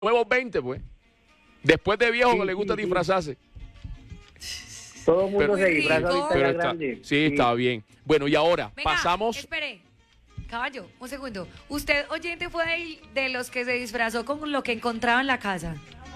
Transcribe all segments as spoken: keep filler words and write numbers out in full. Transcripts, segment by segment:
nuevos veinte, pues. Después de viejo Sí, que le gusta sí, disfrazarse. Todo el mundo Pero- se disfraza ahorita Pero ya está, grande. sí, está bien. Bueno, y ahora Venga, pasamos. espere. Caballo, un segundo. ¿Usted, oyente, fue de, de los que se disfrazó con lo que encontraba en la casa?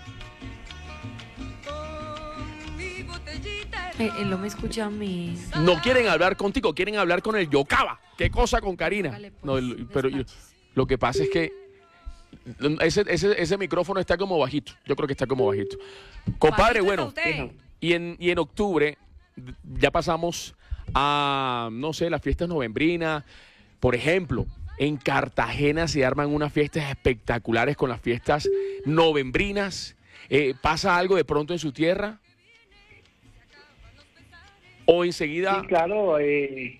Eh, él no me escucha a mí. No quieren hablar contigo, quieren hablar con el Yocaba. ¿Qué cosa con Karina? Hágale, pues, No, el- pero yo- despaches. lo que pasa es que ese, ese, ese micrófono está como bajito. Yo creo que está como bajito. Compadre, Bajito bueno, está usted. y en, y en octubre ya pasamos a, no sé, las fiestas novembrinas. Por ejemplo, en Cartagena se arman unas fiestas espectaculares con las fiestas novembrinas. Eh, ¿Pasa algo de pronto en su tierra? ¿O enseguida? Sí, claro. Eh,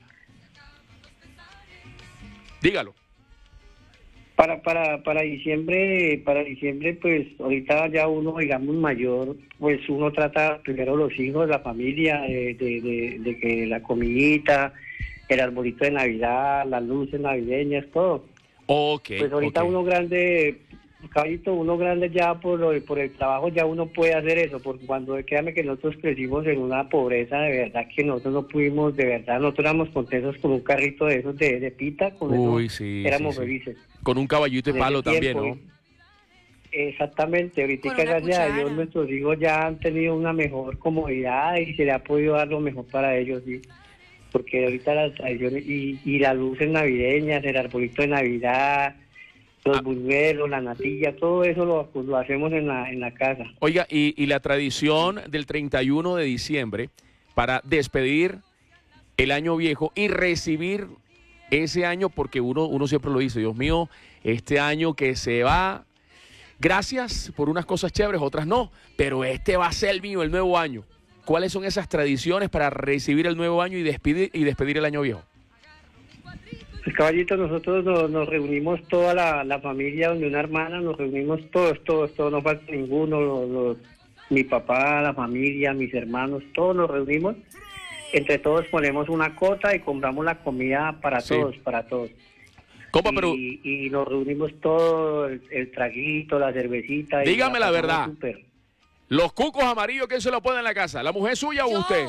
Dígalo. para, para, para diciembre, para diciembre, pues ahorita ya uno, digamos, mayor, pues uno trata primero los hijos, la familia, de, de, de, de que la comidita, el arbolito de Navidad, las luces navideñas, todo. Ok. Pues ahorita ok. uno grande, caballito, uno grande ya por, lo, por el trabajo ya uno puede hacer eso, porque cuando créame que nosotros crecimos en una pobreza, de verdad que nosotros no pudimos, de verdad, nosotros éramos contentos con un carrito de esos de, de pita, con Uy, eso sí, éramos sí, sí. felices. Con un caballito de En ese palo también, tiempo, ¿no? Exactamente, ahorita Con una gracias a Dios cuchara. nuestros hijos ya han tenido una mejor comodidad y se le ha podido dar lo mejor para ellos, sí. Porque ahorita las tradiciones y, y las luces navideñas, el arbolito de Navidad, los Ah. buñuelos, la natilla, todo eso lo, pues, lo hacemos en la, en la casa. Oiga, y, y la tradición del treinta y uno de diciembre para despedir el año viejo y recibir ese año, porque uno, uno siempre lo dice, Dios mío, este año que se va, gracias por unas cosas chéveres, otras no, pero este va a ser el mío, el nuevo año. ¿Cuáles son esas tradiciones para recibir el nuevo año y despedir, y despedir el año viejo? Pues caballito, nosotros nos, nos reunimos toda la, la familia, donde una hermana, nos reunimos todos, todos, todos, no falta ninguno, los, los- mi papá, la familia, mis hermanos, todos nos reunimos, entre todos ponemos una cota y compramos la comida para Sí. todos, para todos. Compa, pero y, y nos reunimos todos, el, el traguito, la cervecita. y Dígame la pasamos verdad. súper. los cucos amarillos, ¿quién se los pone en la casa? ¿La mujer suya o Yo. usted?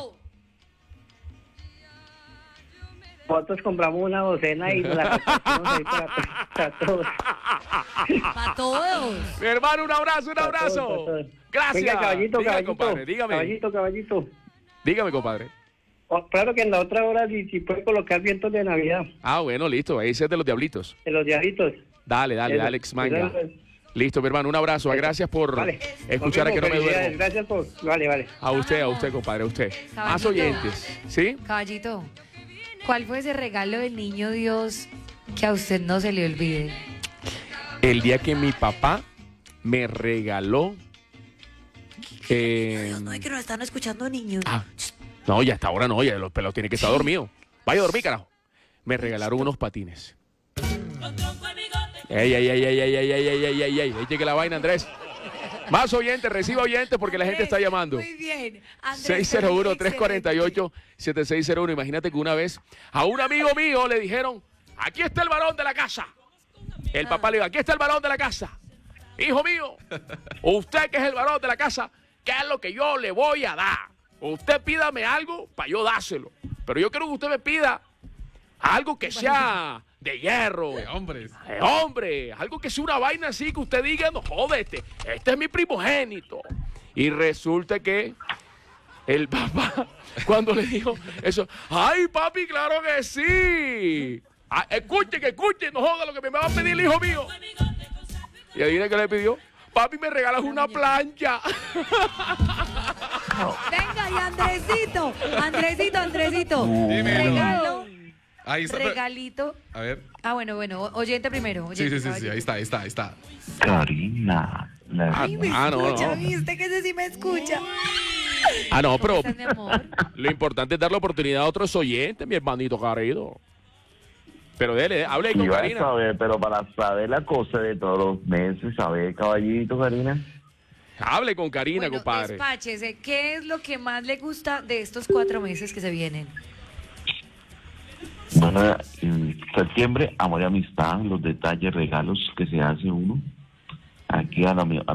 Nosotros compramos una docena y nos la repartimos ahí para, para todos. Para todos. Mi hermano, un abrazo, un Para abrazo. todos, para todos. Gracias. Venga, caballito, Diga, caballito. compadre, dígame. Caballito, caballito. Dígame, compadre. Oh, claro que en la otra hora si, si puede colocar vientos de Navidad, Ah, bueno, listo. Ahí es de los diablitos. de los diablitos. Dale, dale, Eso, dale, Alex Manga. eso, eso. Listo, mi hermano, un abrazo. Eso. Gracias por Vale. escuchar a Nos que no me vemos, felicidades. duermo. Gracias por... Vale, vale. A usted, a usted, compadre, a usted. Más Caballito. oyentes, ¿sí? Caballito, ¿cuál fue ese regalo del niño Dios que a usted no se le olvide? El día que mi papá me regaló... eh, No, es que nos están escuchando niños. ah, no, ya hasta ahora no, ya los pelos tiene que estar dormido. Vaya a dormir, carajo. Me regalaron unos patines. Ey, ey, ey, ey, ey, ey, ey, ey, ey, ey, ey. Ahí llegue la vaina, Andrés. Más oyentes, reciba oyentes porque la gente está llamando. Muy bien. Andrés, seis cero uno, excelente. tres cuatro ocho, siete seis cero uno. Imagínate que una vez a un amigo mío le dijeron, aquí está el varón de la casa. El papá le dijo, aquí está el varón de la casa. Hijo mío, usted que es el varón de la casa, ¿qué es lo que yo le voy a dar? Usted pídame algo para yo dárselo. Pero yo quiero que usted me pida algo que sea de hierro. De hombres. Eh, hombre, algo que sea una vaina así que usted diga, no joder, este, este es mi primogénito. Y resulta que el papá, cuando le dijo eso, ay papi, claro que sí. Ah, escuche, que escuche, no joda lo que me va a pedir el hijo mío. Y adivina qué le pidió. Papi, me regalas una plancha. Venga, y Andresito, Andresito, Andresito. Dímelo. Regalo, Ahí está. regalito. A ver. Ah, bueno, bueno, o- oyente primero. Sí, oyente, sí, sí, sí, caballito. ahí está, ahí está, ahí está. Karina, la Ay, me Ah, no, escucha, no. viste que ese sí me escucha. Ah, no, ¿Cómo pero estás, mi amor? lo importante es dar la oportunidad a otros oyentes, mi hermanito querido. Pero dele, hable ahí con iba a Karina. saber, pero para saber la cosa de todos los meses, saber, caballito, Karina. Hable con Karina, Bueno, compadre. despáchese. ¿Qué es lo que más le gusta de estos cuatro meses que se vienen? Bueno, en septiembre, amor y amistad, los detalles, regalos que se hace uno. Aquí a, la,